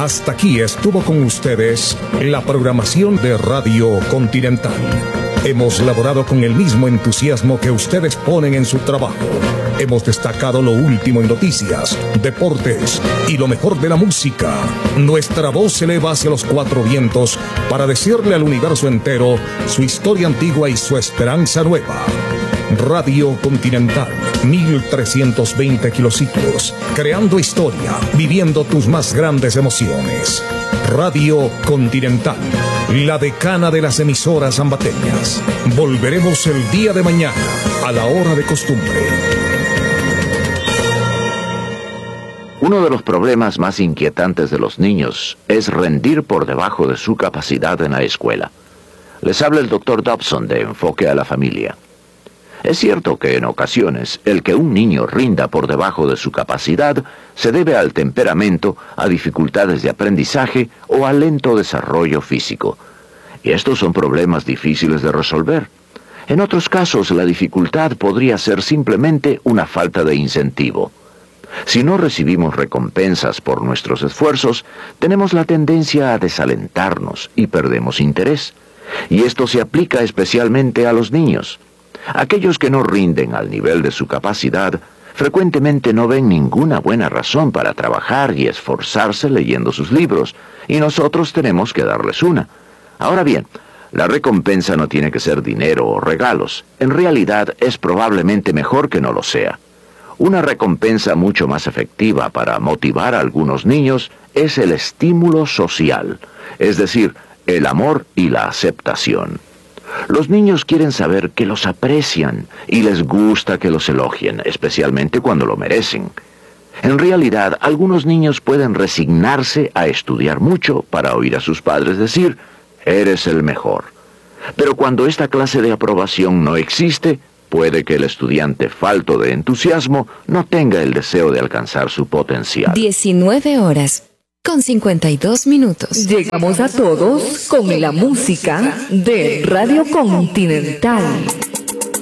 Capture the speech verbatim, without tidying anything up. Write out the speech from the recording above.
Hasta aquí estuvo con ustedes la programación de Radio Continental. Hemos laborado con el mismo entusiasmo que ustedes ponen en su trabajo. Hemos destacado lo último en noticias, deportes y lo mejor de la música. Nuestra voz se eleva hacia los cuatro vientos para decirle al universo entero su historia antigua y su esperanza nueva. Radio Continental, mil trescientos veinte kilociclos, creando historia, viviendo tus más grandes emociones. Radio Continental, la decana de las emisoras ambateñas. Volveremos el día de mañana, a la hora de costumbre. Uno de los problemas más inquietantes de los niños es rendir por debajo de su capacidad en la escuela. Les habla el doctor Dobson de Enfoque a la Familia. Es cierto que en ocasiones el que un niño rinda por debajo de su capacidad se debe al temperamento, a dificultades de aprendizaje o al lento desarrollo físico. Y estos son problemas difíciles de resolver. En otros casos la dificultad podría ser simplemente una falta de incentivo. Si no recibimos recompensas por nuestros esfuerzos, tenemos la tendencia a desalentarnos y perdemos interés. Y esto se aplica especialmente a los niños. Aquellos que no rinden al nivel de su capacidad, frecuentemente no ven ninguna buena razón para trabajar y esforzarse leyendo sus libros, y nosotros tenemos que darles una. Ahora bien, la recompensa no tiene que ser dinero o regalos. En realidad es probablemente mejor que no lo sea. Una recompensa mucho más efectiva para motivar a algunos niños es el estímulo social, es decir, el amor y la aceptación. Los niños quieren saber que los aprecian y les gusta que los elogien, especialmente cuando lo merecen. En realidad, algunos niños pueden resignarse a estudiar mucho para oír a sus padres decir, «Eres el mejor». Pero cuando esta clase de aprobación no existe, puede que el estudiante falto de entusiasmo no tenga el deseo de alcanzar su potencial. diecinueve horas. Con cincuenta y dos minutos. Llegamos a todos con la música de Radio Continental.